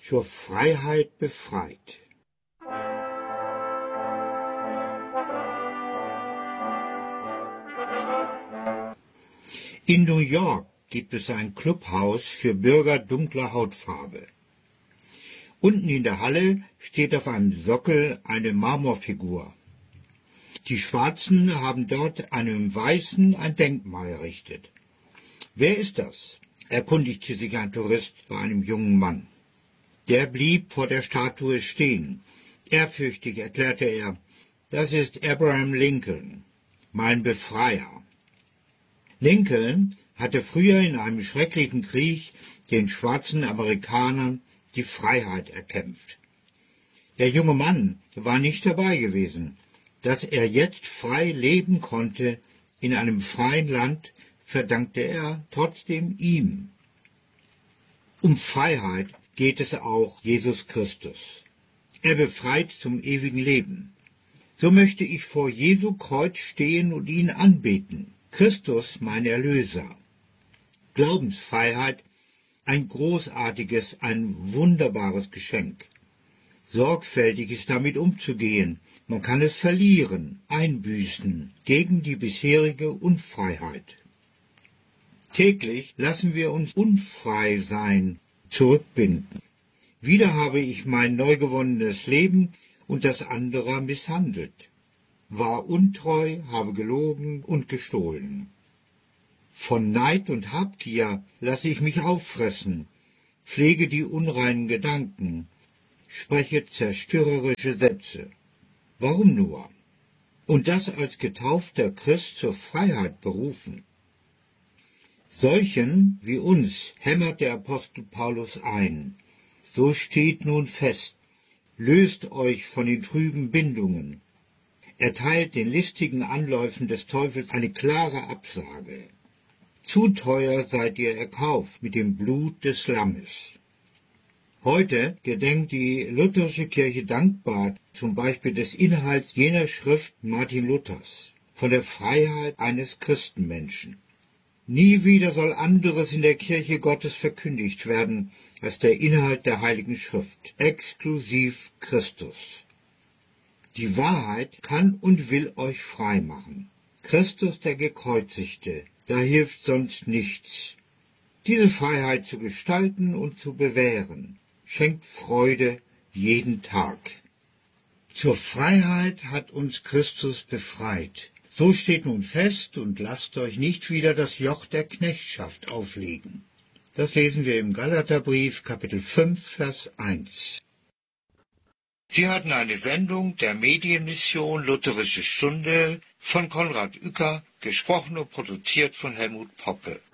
zur Freiheit befreit. In New York gibt es ein Clubhaus für Bürger dunkler Hautfarbe. Unten in der Halle steht auf einem Sockel eine Marmorfigur. Die Schwarzen haben dort einem Weißen ein Denkmal errichtet. »Wer ist das?« erkundigte sich ein Tourist bei einem jungen Mann. Der blieb vor der Statue stehen. Ehrfürchtig erklärte er, »Das ist Abraham Lincoln, mein Befreier.« Lincoln hatte früher in einem schrecklichen Krieg den schwarzen Amerikanern die Freiheit erkämpft. Der junge Mann war nicht dabei gewesen. Dass er jetzt frei leben konnte in einem freien Land, verdankte er trotzdem ihm. Um Freiheit geht es auch Jesus Christus. Er befreit zum ewigen Leben. So möchte ich vor Jesu Kreuz stehen und ihn anbeten. Christus, mein Erlöser. Glaubensfreiheit, ein großartiges, ein wunderbares Geschenk. Sorgfältig ist damit umzugehen. Man kann es verlieren, einbüßen, gegen die bisherige Unfreiheit. Täglich lassen wir uns unfrei sein, zurückbinden. Wieder habe ich mein neu gewonnenes Leben und das anderer misshandelt. War untreu, habe gelogen und gestohlen. Von Neid und Habgier lasse ich mich auffressen, pflege die unreinen Gedanken, spreche zerstörerische Sätze. Warum nur? Und das als getaufter Christ zur Freiheit berufen. Solchen wie uns hämmert der Apostel Paulus ein. So steht nun fest, löst euch von den trüben Bindungen. Erteilt den listigen Anläufen des Teufels eine klare Absage. Zu teuer seid ihr erkauft mit dem Blut des Lammes. Heute gedenkt die lutherische Kirche dankbar zum Beispiel des Inhalts jener Schrift Martin Luthers, von der Freiheit eines Christenmenschen. Nie wieder soll anderes in der Kirche Gottes verkündigt werden als der Inhalt der Heiligen Schrift, exklusiv Christus. Die Wahrheit kann und will euch frei machen. Christus der Gekreuzigte, da hilft sonst nichts. Diese Freiheit zu gestalten und zu bewähren, schenkt Freude jeden Tag. Zur Freiheit hat uns Christus befreit. So steht nun fest und lasst euch nicht wieder das Joch der Knechtschaft auflegen. Das lesen wir im Galaterbrief, Kapitel 5, Vers 1. Sie hatten eine Sendung der Medienmission Lutherische Stunde von Konrad Uecker, gesprochen und produziert von Helmut Poppe.